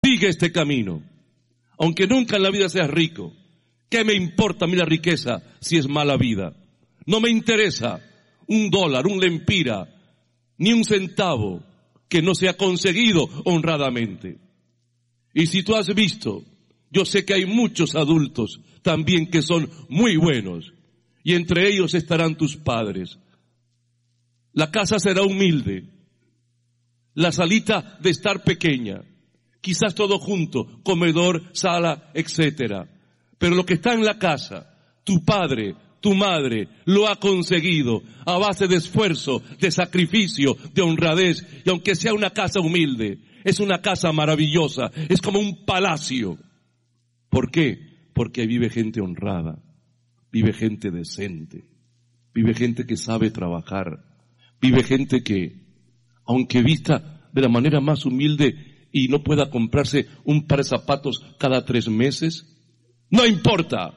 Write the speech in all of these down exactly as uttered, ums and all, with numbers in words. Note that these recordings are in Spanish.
Sigue este camino. Aunque nunca en la vida seas rico, ¿qué me importa a mí la riqueza si es mala vida? No me interesa un dólar, un lempira, ni un centavo que no sea conseguido honradamente. Y si tú has visto, yo sé que hay muchos adultos también que son muy buenos, y entre ellos estarán tus padres. La casa será humilde, la salita de estar pequeña, quizás todo junto, comedor, sala, etcétera. Pero lo que está en la casa, tu padre, tu madre, lo ha conseguido a base de esfuerzo, de sacrificio, de honradez. Y aunque sea una casa humilde, es una casa maravillosa, es como un palacio. ¿Por qué? Porque ahí vive gente honrada, vive gente decente, vive gente que sabe trabajar, vive gente que, aunque vista de la manera más humilde y no pueda comprarse un par de zapatos cada tres meses, no importa.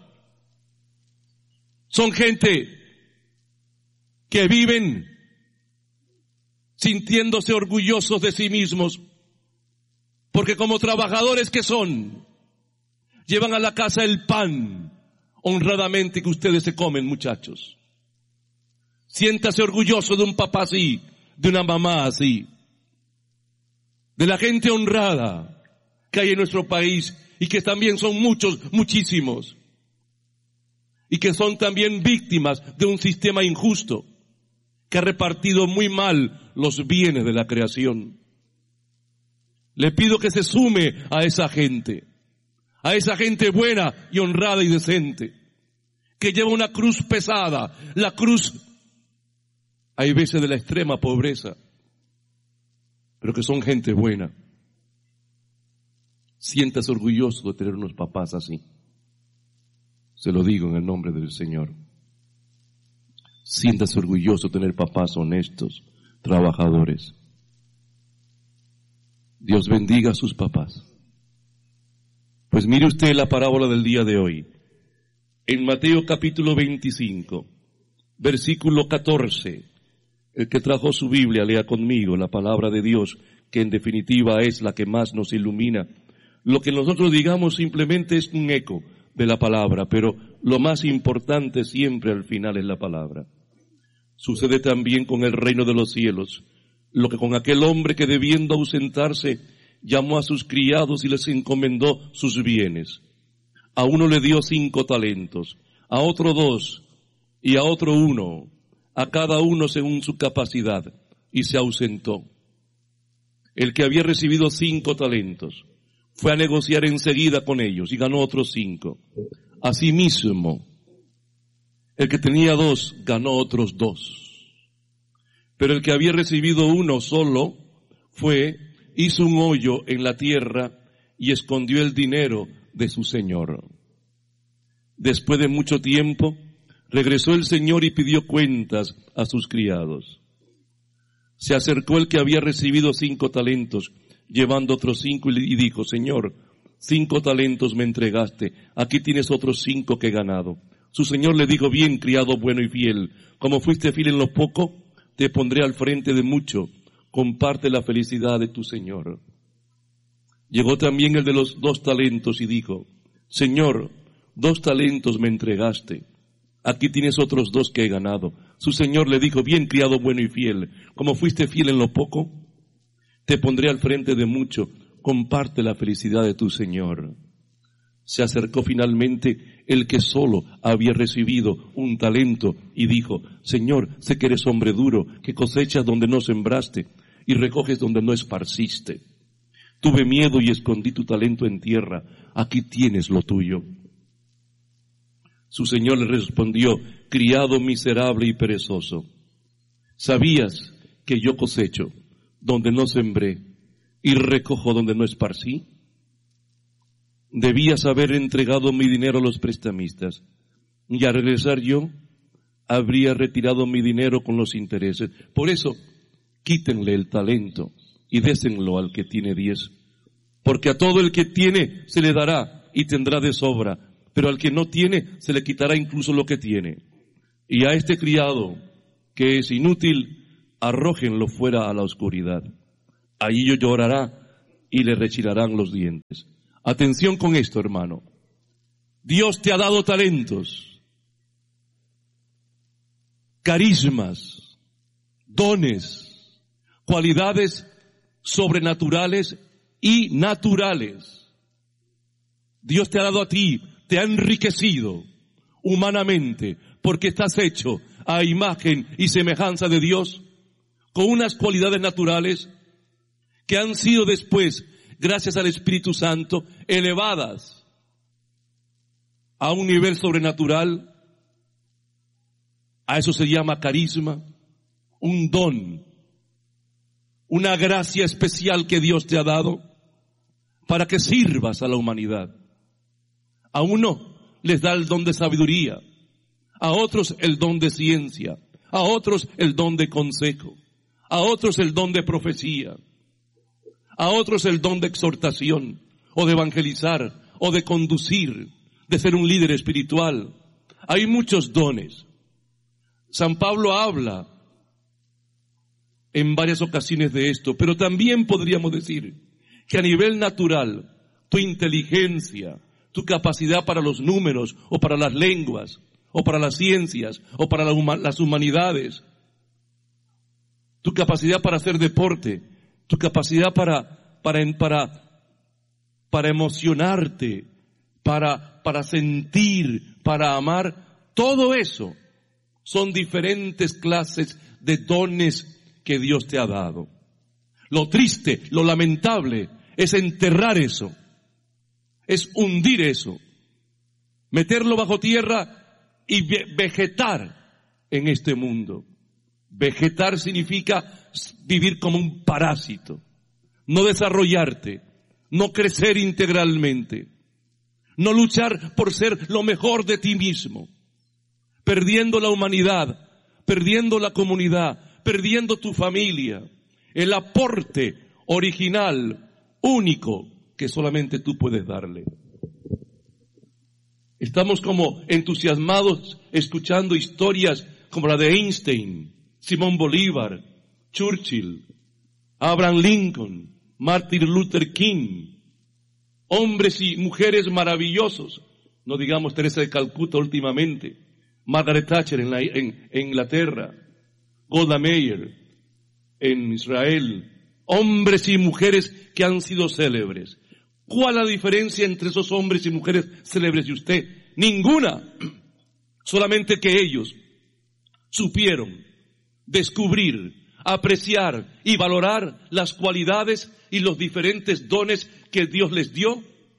Son gente que viven sintiéndose orgullosos de sí mismos, porque como trabajadores que son, llevan a la casa el pan honradamente que ustedes se comen, muchachos. Siéntase orgulloso de un papá así, de una mamá así, de la gente honrada que hay en nuestro país y que también son muchos, muchísimos, y que son también víctimas de un sistema injusto que ha repartido muy mal los bienes de la creación. Le pido que se sume a esa gente, a esa gente buena y honrada y decente, que lleva una cruz pesada, la cruz, hay veces de la extrema pobreza, pero que son gente buena. Siéntase orgulloso de tener unos papás así. Se lo digo en el nombre del Señor. Siéntase orgulloso de tener papás honestos, trabajadores. Dios bendiga a sus papás. Pues mire usted la parábola del día de hoy. En Mateo capítulo veinticinco, versículo catorce. El que trajo su Biblia, lea conmigo la palabra de Dios, que en definitiva es la que más nos ilumina. Lo que nosotros digamos simplemente es un eco de la palabra, pero lo más importante siempre al final es la palabra. Sucede también con el reino de los cielos, lo que con aquel hombre que debiendo ausentarse, llamó a sus criados y les encomendó sus bienes. A uno le dio cinco talentos, a otro dos, y a otro uno, a cada uno según su capacidad, y se ausentó. El que había recibido cinco talentos fue a negociar enseguida con ellos y ganó otros cinco. Asimismo, el que tenía dos ganó otros dos. Pero el que había recibido uno solo fue, hizo un hoyo en la tierra y escondió el dinero de su señor. Después de mucho tiempo, regresó el señor y pidió cuentas a sus criados. Se acercó el que había recibido cinco talentos, llevando otros cinco, y dijo: Señor, cinco talentos me entregaste, aquí tienes otros cinco que he ganado. Su señor le dijo: bien, criado bueno y fiel, como fuiste fiel en lo poco, te pondré al frente de mucho, comparte la felicidad de tu señor. Llegó también el de los dos talentos y dijo: Señor, dos talentos me entregaste, aquí tienes otros dos que he ganado. Su señor le dijo: bien, criado bueno y fiel, como fuiste fiel en lo poco, te pondré al frente de mucho, comparte la felicidad de tu señor. Se acercó finalmente el que solo había recibido un talento y dijo: Señor, sé que eres hombre duro, que cosechas donde no sembraste y recoges donde no esparciste. Tuve miedo y escondí tu talento en tierra, aquí tienes lo tuyo. Su señor le respondió: criado miserable y perezoso, ¿sabías que yo cosecho donde no sembré y recojo donde no esparcí? Debías haber entregado mi dinero a los prestamistas, y al regresar yo, habría retirado mi dinero con los intereses. Por eso, quítenle el talento y désenlo al que tiene diez. Porque a todo el que tiene se le dará y tendrá de sobra, pero al que no tiene se le quitará incluso lo que tiene. Y a este criado, que es inútil, arrójenlo fuera a la oscuridad. Allí llorará y le rechinarán los dientes. Atención con esto, hermano. Dios te ha dado talentos, carismas, dones, cualidades sobrenaturales y naturales. Dios te ha dado a ti, te ha enriquecido humanamente, porque estás hecho a imagen y semejanza de Dios, con unas cualidades naturales que han sido después, gracias al Espíritu Santo, elevadas a un nivel sobrenatural. A eso se llama carisma, un don, una gracia especial que Dios te ha dado para que sirvas a la humanidad. A uno les da el don de sabiduría, a otros el don de ciencia, a otros el don de consejo, a otros el don de profecía, a otros el don de exhortación, o de evangelizar, o de conducir, de ser un líder espiritual. Hay muchos dones. San Pablo habla en varias ocasiones de esto, pero también podríamos decir que a nivel natural, tu inteligencia, tu capacidad para los números, o para las lenguas, o para las ciencias, o para las humanidades, tu capacidad para hacer deporte, tu capacidad para, para, para, para emocionarte, para, para sentir, para amar, todo eso son diferentes clases de dones que Dios te ha dado. Lo triste, lo lamentable es enterrar eso, es hundir eso, meterlo bajo tierra y vegetar en este mundo. Vegetar significa vivir como un parásito, no desarrollarte, no crecer integralmente, no luchar por ser lo mejor de ti mismo, perdiendo la humanidad, perdiendo la comunidad, perdiendo tu familia, el aporte original, único, que solamente tú puedes darle. Estamos como entusiasmados escuchando historias como la de Einstein, Simón Bolívar, Churchill, Abraham Lincoln, Martin Luther King, hombres y mujeres maravillosos, no digamos Teresa de Calcuta últimamente, Margaret Thatcher en, la, en, en Inglaterra, Golda Meir en Israel, hombres y mujeres que han sido célebres. ¿Cuál es la diferencia entre esos hombres y mujeres célebres y usted? Ninguna. Solamente que ellos supieron descubrir, apreciar y valorar las cualidades y los diferentes dones que Dios les dio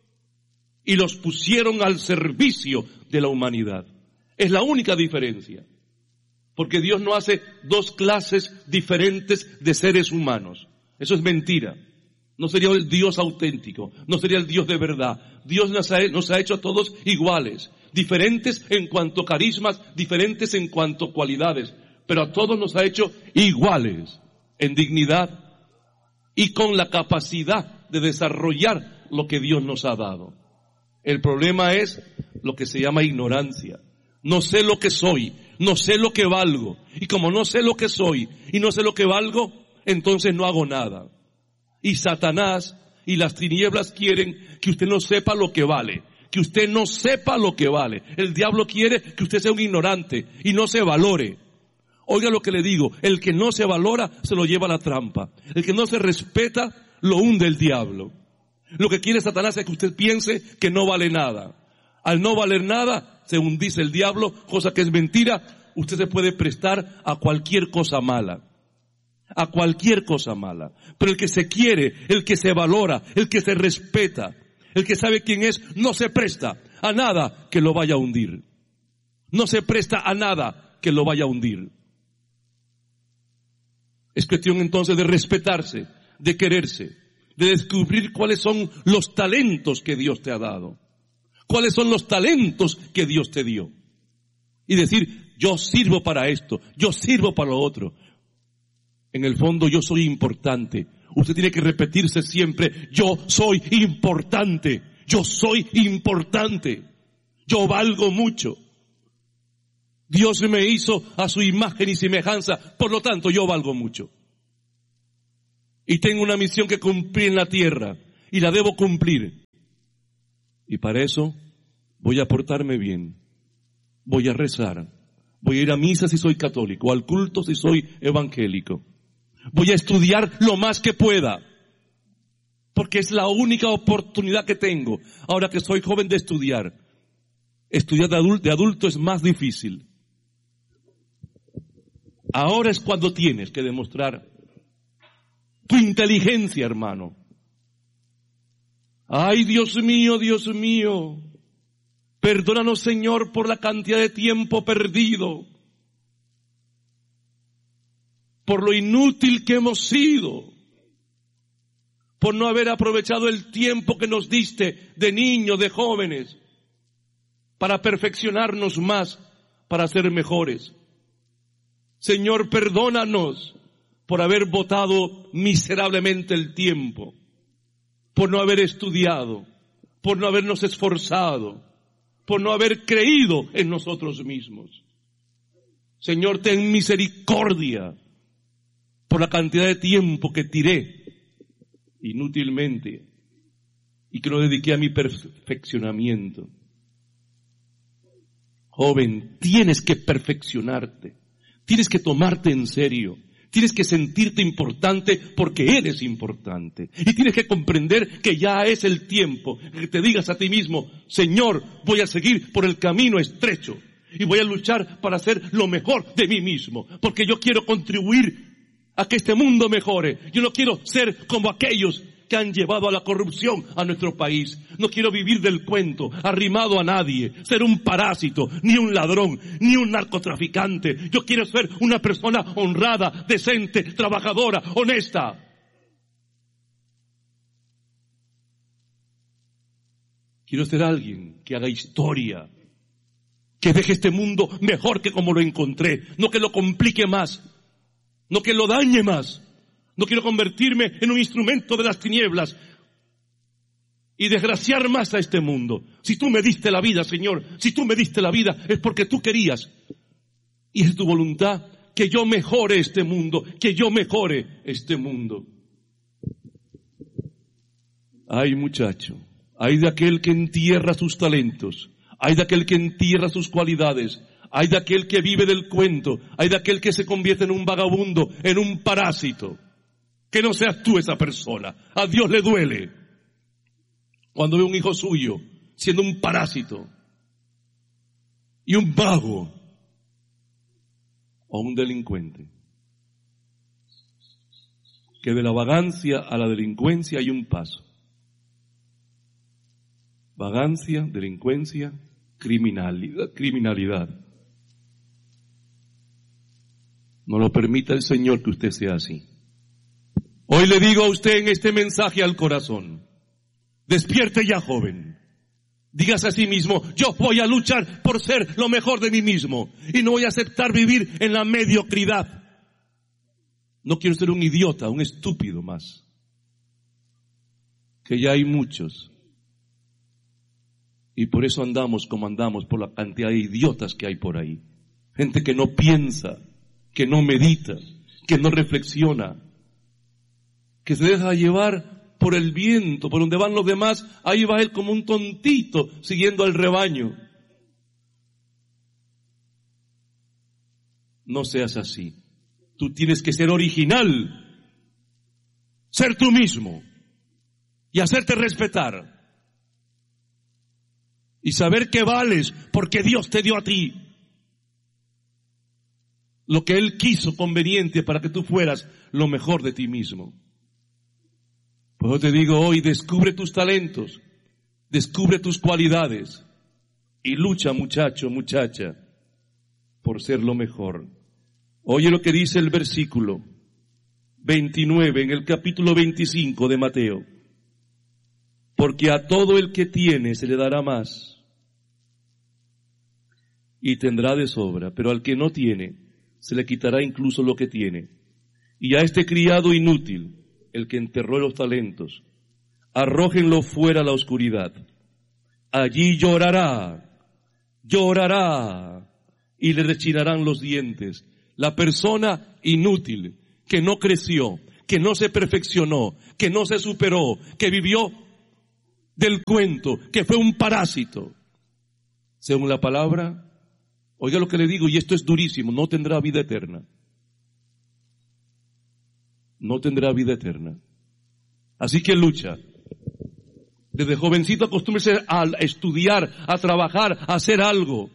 y los pusieron al servicio de la humanidad. Es la única diferencia. Porque Dios no hace dos clases diferentes de seres humanos. Eso es mentira. No sería el Dios auténtico, no sería el Dios de verdad. Dios nos ha, nos ha hecho a todos iguales, diferentes en cuanto a carismas, diferentes en cuanto a cualidades, pero a todos nos ha hecho iguales en dignidad y con la capacidad de desarrollar lo que Dios nos ha dado. El problema es lo que se llama ignorancia. No sé lo que soy, no sé lo que valgo, y como no sé lo que soy y no sé lo que valgo, entonces no hago nada. Y Satanás y las tinieblas quieren que usted no sepa lo que vale, que usted no sepa lo que vale. El diablo quiere que usted sea un ignorante y no se valore. Oiga lo que le digo, el que no se valora se lo lleva a la trampa. El que no se respeta lo hunde el diablo. Lo que quiere Satanás es que usted piense que no vale nada. Al no valer nada, según dice el diablo, cosa que es mentira, usted se puede prestar a cualquier cosa mala. A cualquier cosa mala. Pero el que se quiere, el que se valora, el que se respeta, el que sabe quién es, no se presta a nada que lo vaya a hundir. No se presta a nada que lo vaya a hundir. Es cuestión entonces de respetarse, de quererse, de descubrir cuáles son los talentos que Dios te ha dado. Cuáles son los talentos que Dios te dio. Y decir, yo sirvo para esto, yo sirvo para lo otro. En el fondo yo soy importante. Usted tiene que repetirse siempre, yo soy importante, yo soy importante, yo valgo mucho. Dios me hizo a su imagen y semejanza, por lo tanto yo valgo mucho. Y tengo una misión que cumplir en la tierra. y la debo cumplir. Y para eso voy a portarme bien, voy a rezar, voy a ir a misa si soy católico, al culto si soy evangélico. Voy a estudiar lo más que pueda, porque es la única oportunidad que tengo, ahora que soy joven, de estudiar. Estudiar de adulto, de adulto es más difícil. Ahora es cuando tienes que demostrar tu inteligencia, hermano. Ay, Dios mío, Dios mío, perdónanos, Señor, por la cantidad de tiempo perdido, por lo inútil que hemos sido, por no haber aprovechado el tiempo que nos diste de niños, de jóvenes, para perfeccionarnos más, para ser mejores. Señor, perdónanos por haber botado miserablemente el tiempo, por no haber estudiado, por no habernos esforzado, por no haber creído en nosotros mismos. Señor, ten misericordia por la cantidad de tiempo que tiré inútilmente y que lo dediqué a mi perfeccionamiento. Joven, tienes que perfeccionarte, tienes que tomarte en serio, tienes que sentirte importante porque eres importante. Y tienes que comprender que ya es el tiempo que te digas a ti mismo, Señor, voy a seguir por el camino estrecho y voy a luchar para hacer lo mejor de mí mismo, porque yo quiero contribuir a que este mundo mejore. Yo no quiero ser como aquellos que han llevado a la corrupción a nuestro país. No quiero vivir del cuento, arrimado a nadie, ser un parásito, ni un ladrón, ni un narcotraficante. Yo quiero ser una persona honrada, decente, trabajadora, honesta. Quiero ser alguien que haga historia, que deje este mundo mejor que como lo encontré, no que lo complique más, no que lo dañe más. No quiero convertirme en un instrumento de las tinieblas y desgraciar más a este mundo. Si tú me diste la vida, Señor, si tú me diste la vida, es porque tú querías. Y es tu voluntad que yo mejore este mundo, que yo mejore este mundo. Ay, muchacho, ay de aquel que entierra sus talentos, ay de aquel que entierra sus cualidades, ay de aquel que vive del cuento, ay de aquel que se convierte en un vagabundo, en un parásito. Que no seas tú esa persona. A Dios le duele cuando ve un hijo suyo siendo un parásito y un vago o un delincuente. Que de la vagancia a la delincuencia hay un paso. Vagancia, delincuencia, criminalidad, criminalidad. No lo permita el Señor que usted sea así. Hoy le digo a usted en este mensaje al corazón, despierte ya, joven. Dígase a sí mismo, yo voy a luchar por ser lo mejor de mí mismo y no voy a aceptar vivir en la mediocridad. No quiero ser un idiota, un estúpido más, que ya hay muchos. Y por eso andamos como andamos, por la cantidad de idiotas que hay por ahí. Gente que no piensa, que no medita, que no reflexiona, que se deja llevar por el viento, por donde van los demás, ahí va él como un tontito siguiendo al rebaño. No seas así. Tú tienes que ser original, ser tú mismo y hacerte respetar y saber que vales porque Dios te dio a ti lo que Él quiso conveniente para que tú fueras lo mejor de ti mismo. Por eso te digo hoy, descubre tus talentos, descubre tus cualidades y lucha, muchacho, muchacha, por ser lo mejor. Oye lo que dice el versículo veintinueve en el capítulo veinticinco de Mateo. Porque a todo el que tiene se le dará más y tendrá de sobra, pero al que no tiene se le quitará incluso lo que tiene. Y a este criado inútil, el que enterró los talentos, arrójenlo fuera a la oscuridad. Allí llorará, llorará, y le rechinarán los dientes. La persona inútil, que no creció, que no se perfeccionó, que no se superó, que vivió del cuento, que fue un parásito. Según la palabra, oiga lo que le digo, y esto es durísimo, no tendrá vida eterna. No tendrá vida eterna. Así que lucha. Desde jovencito acostúmbrese a estudiar, a trabajar, a hacer algo.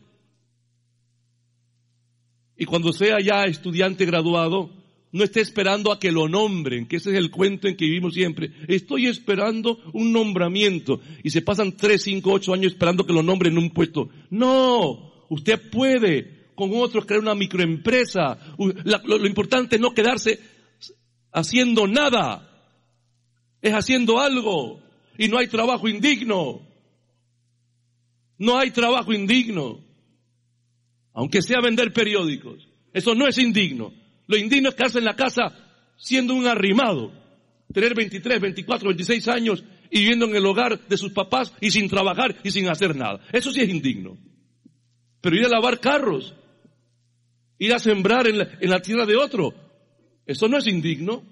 Y cuando sea ya estudiante graduado, no esté esperando a que lo nombren, que ese es el cuento en que vivimos siempre. Estoy esperando un nombramiento. Y se pasan tres, cinco, ocho años esperando que lo nombren en un puesto. No, usted puede con otros crear una microempresa. La, lo, lo importante es no quedarse haciendo nada. Es haciendo algo. Y no hay trabajo indigno. No hay trabajo indigno. Aunque sea vender periódicos. Eso no es indigno. Lo indigno es quedarse en la casa siendo un arrimado. Tener veintitrés, veinticuatro, veintiséis años y viviendo en el hogar de sus papás y sin trabajar y sin hacer nada. Eso sí es indigno. Pero ir a lavar carros, ir a sembrar en la, en la tierra de otro, eso no es indigno.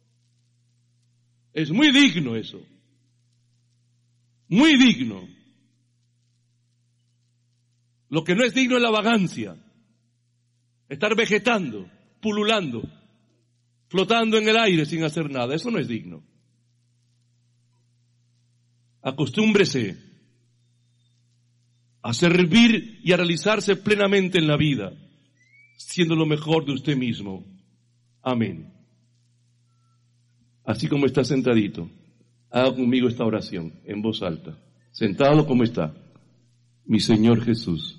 Es muy digno eso. Muy digno. Lo que no es digno es la vagancia. Estar vegetando, pululando, flotando en el aire sin hacer nada. Eso no es digno. Acostúmbrese a servir y a realizarse plenamente en la vida, siendo lo mejor de usted mismo. Amén. Así como está sentadito, haga conmigo esta oración en voz alta. Sentado como está. Mi Señor Jesús,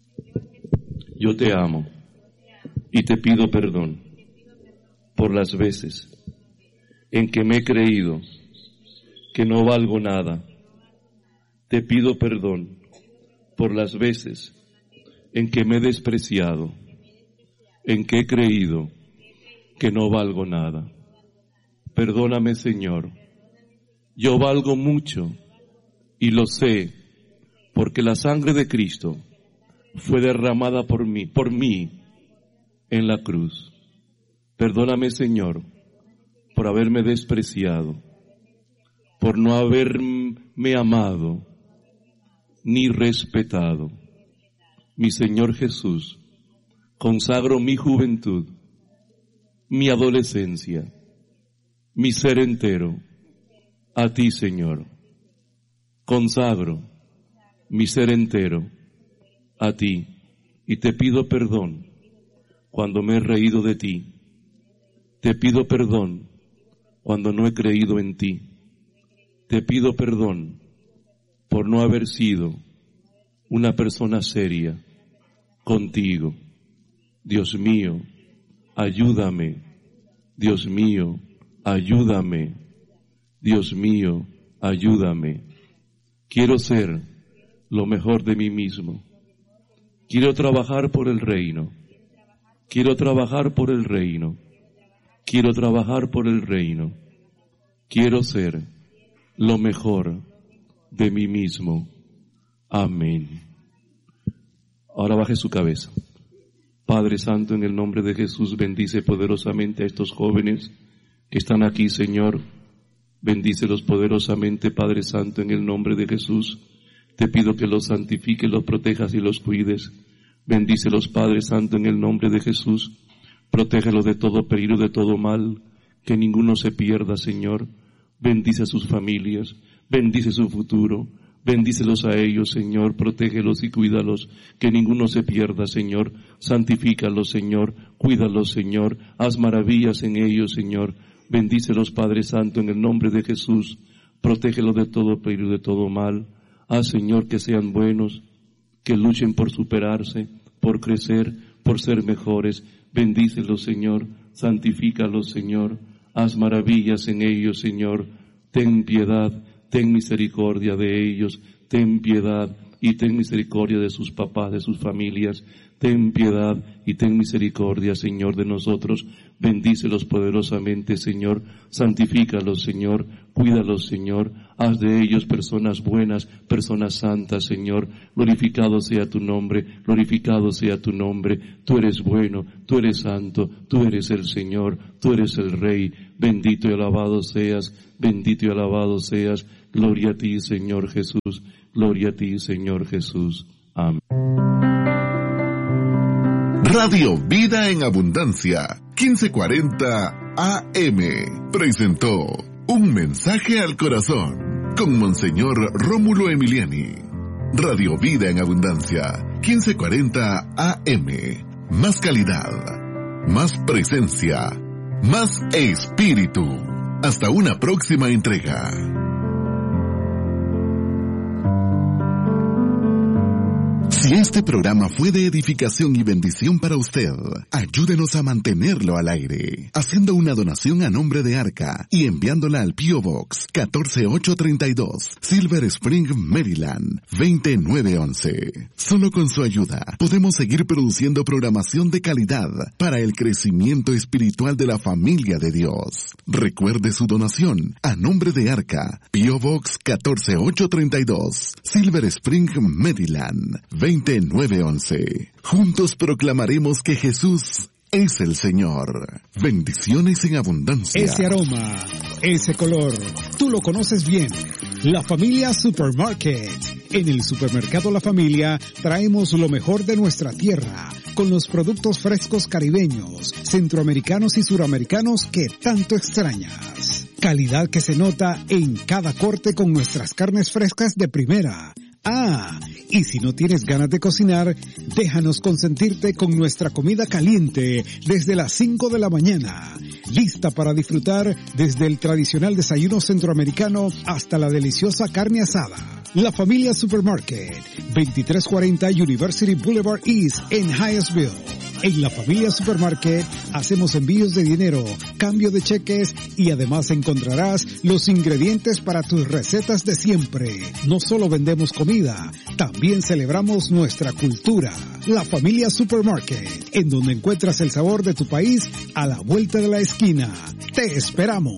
yo te amo y te pido perdón por las veces en que me he creído que no valgo nada. Te pido perdón por las veces en que me he despreciado, en que he creído que no valgo nada. Perdóname, Señor. Yo valgo mucho y lo sé, porque la sangre de Cristo fue derramada por mí, por mí en la cruz. Perdóname, Señor, por haberme despreciado, por no haberme amado ni respetado. Mi Señor Jesús, consagro mi juventud, mi adolescencia, mi ser entero a ti, Señor. Consagro mi ser entero a ti y te pido perdón cuando me he reído de ti. Te pido perdón cuando no he creído en ti. Te pido perdón por no haber sido una persona seria contigo. Dios mío, ayúdame. Dios mío, ayúdame. Dios mío, ayúdame. Quiero ser lo mejor de mí mismo. Quiero trabajar por el reino. Quiero trabajar por el reino. Quiero trabajar por el reino. Quiero ser lo mejor de mí mismo. Amén. Ahora baje su cabeza. Padre Santo, en el nombre de Jesús, bendice poderosamente a estos jóvenes que están aquí, Señor. Bendícelos poderosamente, Padre Santo, en el nombre de Jesús. Te pido que los santifiques, los protejas y los cuides. Bendícelos, Padre Santo, en el nombre de Jesús. Protégelos de todo peligro, de todo mal. Que ninguno se pierda, Señor. Bendice a sus familias. Bendice su futuro. Bendícelos a ellos, Señor. Protégelos y cuídalos. Que ninguno se pierda, Señor. Santifícalos, Señor. Cuídalos, Señor. Haz maravillas en ellos, Señor. Bendícelos, Padre Santo, en el nombre de Jesús. Protégelos de todo peligro, de todo mal. Haz, Señor, que sean buenos, que luchen por superarse, por crecer, por ser mejores. Bendícelos, Señor. Santifícalos, Señor. Haz maravillas en ellos, Señor. Ten piedad, ten misericordia de ellos. Ten piedad y ten misericordia de sus papás, de sus familias. Ten piedad y ten misericordia, Señor, de nosotros. Bendícelos poderosamente, Señor. Santifícalos, Señor. Cuídalos, Señor. Haz de ellos personas buenas, personas santas, Señor. Glorificado sea tu nombre, glorificado sea tu nombre. Tú eres bueno, tú eres santo, tú eres el Señor, tú eres el Rey. Bendito y alabado seas, bendito y alabado seas. Gloria a ti, Señor Jesús. Gloria a ti, Señor Jesús. Amén. Radio Vida en Abundancia, quince cuarenta A M, presentó Un Mensaje al Corazón, con Monseñor Rómulo Emiliani. Radio Vida en Abundancia, quince cuarenta A M, más calidad, más presencia, más espíritu. Hasta una próxima entrega. Si este programa fue de edificación y bendición para usted, ayúdenos a mantenerlo al aire, haciendo una donación a nombre de Arca y enviándola al P O Box catorce mil ochocientos treinta y dos, Silver Spring, Maryland, veinte mil novecientos once. Solo con su ayuda podemos seguir produciendo programación de calidad para el crecimiento espiritual de la familia de Dios. Recuerde su donación a nombre de Arca, P O Box catorce mil ochocientos treinta y dos, Silver Spring, Maryland, veinte mil novecientos once. Juntos proclamaremos que Jesús es el Señor. Bendiciones en abundancia. Ese aroma, ese color, tú lo conoces bien. La Familia Supermarket. En el supermercado La Familia traemos lo mejor de nuestra tierra, con los productos frescos caribeños, centroamericanos y suramericanos que tanto extrañas. Calidad que se nota en cada corte con nuestras carnes frescas de primera. Ah, y si no tienes ganas de cocinar, déjanos consentirte con nuestra comida caliente desde las cinco de la mañana, lista para disfrutar desde el tradicional desayuno centroamericano hasta la deliciosa carne asada. La Familia Supermarket, veintitrés cuarenta University Boulevard East en Hyattsville. En La Familia Supermarket hacemos envíos de dinero, cambio de cheques y además encontrarás los ingredientes para tus recetas de siempre. No solo vendemos comida, también celebramos nuestra cultura. La Familia Supermarket, en donde encuentras el sabor de tu país a la vuelta de la esquina. ¡Te esperamos!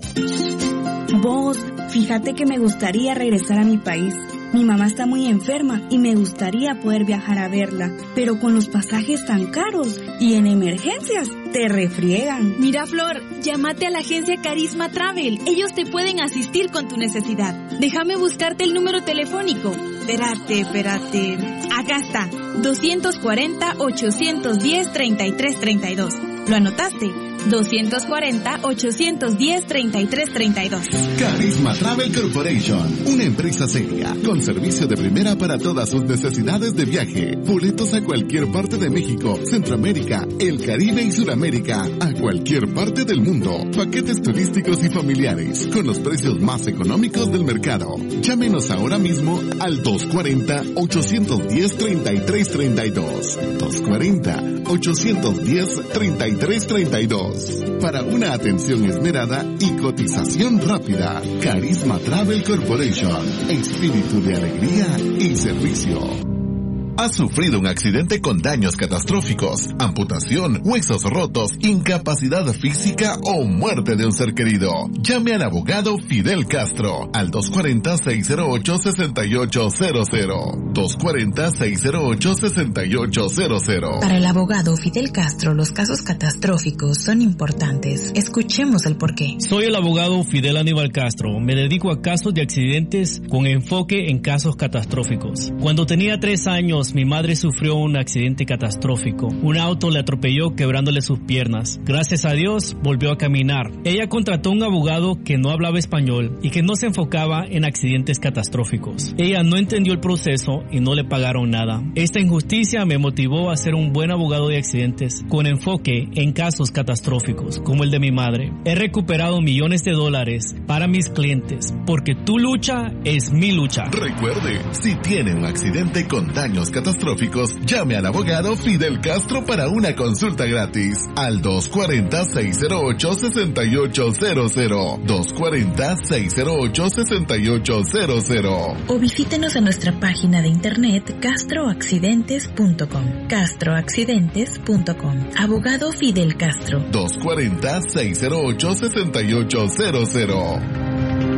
Vos, fíjate que me gustaría regresar a mi país. Mi mamá está muy enferma y me gustaría poder viajar a verla, pero con los pasajes tan caros y en emergencias te refriegan. Mira, Flor, llámate a la agencia Carisma Travel. Ellos te pueden asistir con tu necesidad. Déjame buscarte el número telefónico. Espérate, espérate. Acá está, dos cuarenta, ochocientos diez, treinta y tres treinta y dos. ¿Lo anotaste? dos cuarenta, ochocientos diez, treinta y tres treinta y dos. Carisma Travel Corporation, una empresa seria, con servicio de primera para todas sus necesidades de viaje. Boletos a cualquier parte de México, Centroamérica, el Caribe y Sudamérica, a cualquier parte del mundo. Paquetes turísticos y familiares, con los precios más económicos del mercado. Llámenos ahora mismo al dos cuarenta, ochocientos diez, treinta y tres treinta y dos. dos cuarenta, ochocientos diez, treinta y tres treinta y dos. Para una atención esmerada y cotización rápida. Carisma Travel Corporation. Espíritu de alegría y servicio. ¿Has sufrido un accidente con daños catastróficos, amputación, huesos rotos, incapacidad física o muerte de un ser querido? Llame al abogado Fidel Castro al dos cuarenta, seis cero ocho, seis ocho cero cero. dos cuarenta, seis cero ocho, seis ocho cero cero. Para el abogado Fidel Castro, los casos catastróficos son importantes. Escuchemos el porqué. Soy el abogado Fidel Aníbal Castro. Me dedico a casos de accidentes con enfoque en casos catastróficos. Cuando tenía tres años, mi madre sufrió un accidente catastrófico. Un auto le atropelló quebrándole sus piernas. Gracias a Dios, volvió a caminar. Ella contrató un abogado que no hablaba español y que no se enfocaba en accidentes catastróficos. Ella no entendió el proceso y no le pagaron nada. Esta injusticia me motivó a ser un buen abogado de accidentes con enfoque en casos catastróficos, como el de mi madre. He recuperado millones de dólares para mis clientes, porque tu lucha es mi lucha. Recuerde, si tiene un accidente con daños catastróficos, llame al abogado Fidel Castro para una consulta gratis al dos cuarenta, seis cero ocho, seis ocho cero cero. dos cuarenta, seis cero ocho, seis ocho cero cero. O visítenos en nuestra página de internet castro accidentes punto com. castro accidentes punto com. Abogado Fidel Castro. dos cuarenta, seis cero ocho, seis ocho cero cero.